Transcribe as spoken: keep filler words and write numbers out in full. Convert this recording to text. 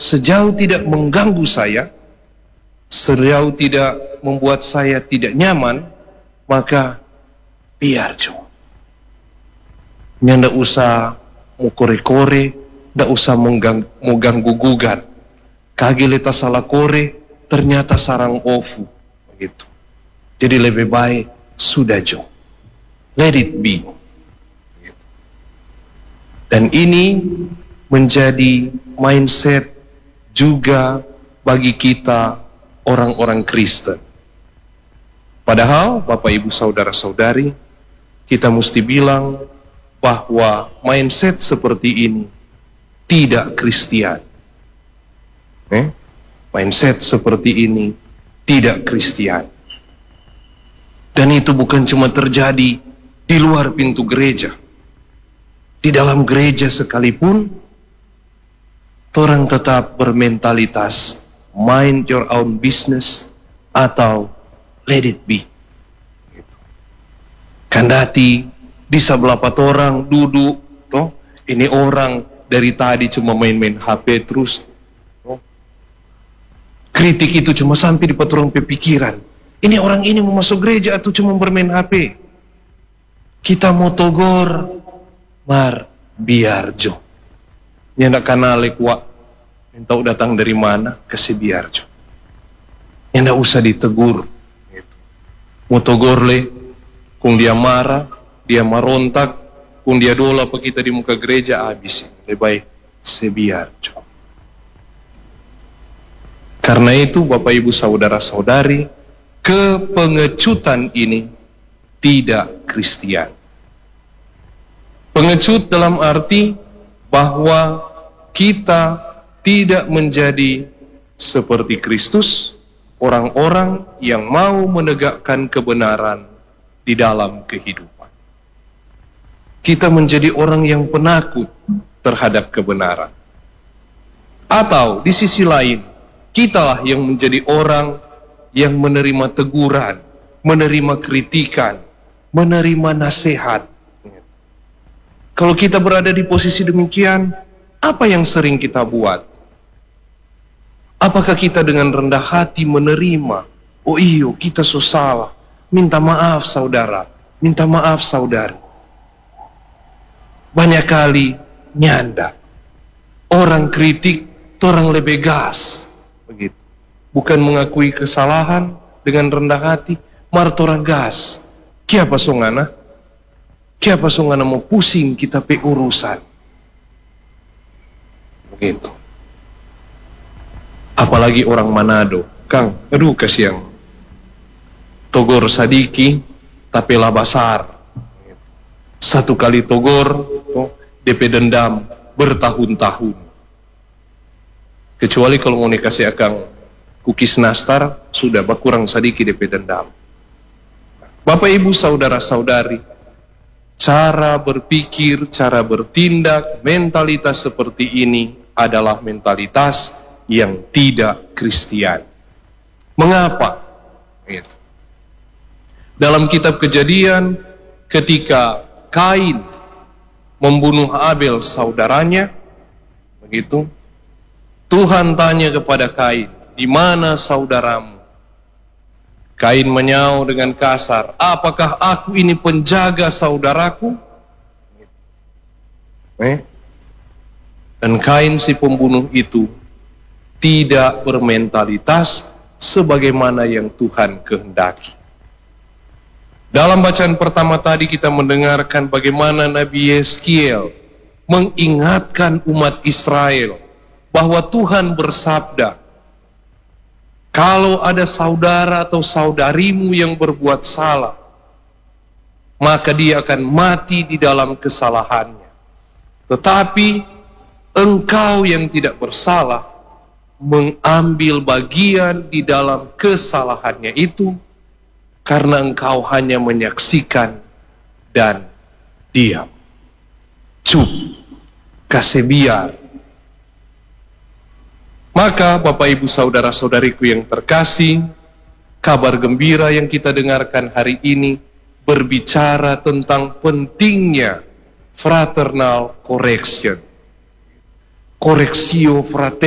sejauh tidak mengganggu saya, sejauh tidak membuat saya tidak nyaman, maka biar jo. Ndak usah mau kore-kore, ndak usah mau ganggu gugat. Kagi leta salah kore, ternyata sarang ofu, begitu. Jadi lebih baik sudah jo, let it be. Dan ini menjadi mindset juga bagi kita orang-orang Kristen. Padahal Bapak Ibu Saudara-saudari, kita mesti bilang bahwa mindset seperti ini tidak Kristian. Eh? Mindset seperti ini tidak Kristian. Dan itu bukan cuma terjadi di luar pintu gereja. Di dalam gereja sekalipun, orang tetap bermentalitas mind your own business atau let it be. Kandati di sebelah orang duduk, toh ini orang dari tadi cuma main-main H P terus. Toh. Kritik itu cuma sampai di paturang pikiran. Ini orang ini mau masuk gereja atau cuma bermain H P? Kita mau togor, mar biar jo. Nyandak kanale kuat. Minta datang dari mana, kasih biar jo. Nyandak usah ditegur. Gitu. Mau togor le, kung dia marah, dia merontak, kung dia dola apa kita di muka gereja, habisin. Lebih baik sebiar jo. Karena itu Bapak Ibu Saudara-saudari, kepengecutan ini tidak Kristian. Pengecut dalam arti bahwa kita tidak menjadi seperti Kristus, orang-orang yang mau menegakkan kebenaran di dalam kehidupan. Kita menjadi orang yang penakut terhadap kebenaran. Atau di sisi lain, kitalah yang menjadi orang yang menerima teguran, menerima kritikan, menerima nasihat. Kalau kita berada di posisi demikian, apa yang sering kita buat? Apakah kita dengan rendah hati menerima? Oh iyo, kita so salah. Minta maaf saudara, minta maaf saudari. Banyak kali nyanda. Orang kritik, orang lebih gas. Begitu. Bukan mengakui kesalahan dengan rendah hati, mar orang gas. Kiapa songana? Kiapa songana mau pusing kita pe urusan. Begitu. Apalagi orang Manado, Kang, aduh kasihan. Togor sadiki, tapi lah basar. Satu kali togor, D P dendam bertahun-tahun. Kecuali kalau mau dikasih akang kukis nastar, sudah berkurang sadiki D P dendam. Bapak Ibu Saudara-saudari, cara berpikir, cara bertindak, mentalitas seperti ini adalah mentalitas yang tidak Kristian. Mengapa? Gitu. Dalam kitab Kejadian, ketika Kain membunuh Abel saudaranya, begitu, Tuhan tanya kepada Kain, di mana saudaramu? Kain menyaut dengan kasar, apakah aku ini penjaga saudaraku? Eh? Dan Kain si pembunuh itu tidak bermentalitas sebagaimana yang Tuhan kehendaki. Dalam bacaan pertama tadi kita mendengarkan bagaimana Nabi Yeskiel mengingatkan umat Israel bahwa Tuhan bersabda, kalau ada saudara atau saudarimu yang berbuat salah, maka dia akan mati di dalam kesalahannya. Tetapi engkau yang tidak bersalah, mengambil bagian di dalam kesalahannya itu, karena engkau hanya menyaksikan dan diam. Cup, kasih biar. Maka Bapak Ibu Saudara-saudariku yang terkasih, kabar gembira yang kita dengarkan hari ini berbicara tentang pentingnya fraternal correction. Correctio fraterni.